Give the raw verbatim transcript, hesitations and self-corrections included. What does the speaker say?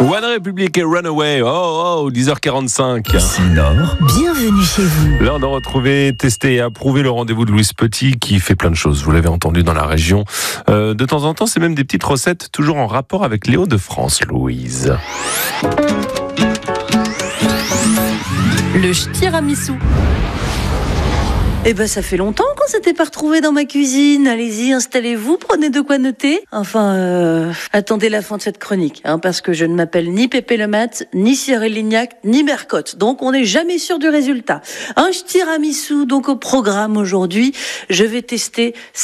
One Republic et Runaway, oh oh, dix heures quarante-cinq. Nord, bienvenue chez vous. L'heure de retrouver, tester et approuver le rendez-vous de Louise Petit qui fait plein de choses, vous l'avez entendu dans la région. Euh, de temps en temps, c'est même des petites recettes toujours en rapport avec les Hauts-de-France, Louise. Le tiramisu. Eh ben, ça fait longtemps qu'on s'était pas retrouvés dans ma cuisine. Allez-y, installez-vous, prenez de quoi noter. Enfin, euh, attendez la fin de cette chronique, hein, parce que je ne m'appelle ni Pépé le Mat, ni Cyril Lignac, ni Mercotte. Donc, on n'est jamais sûr du résultat. Un tiramisu, donc au programme aujourd'hui, je vais tester